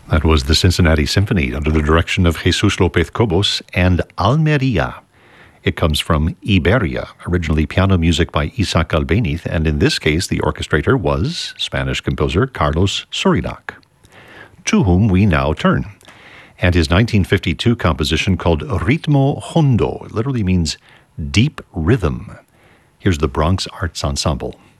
That was the Cincinnati Symphony under the direction of Jesus Lopez Cobos and Almeria. It comes from Iberia, originally piano music by Isaac Albéniz, and in this case the orchestrator was Spanish composer Carlos Surinac, to whom we now turn. And his 1952 composition called Ritmo Hondo, it literally means deep rhythm. Here's the Bronx Arts Ensemble.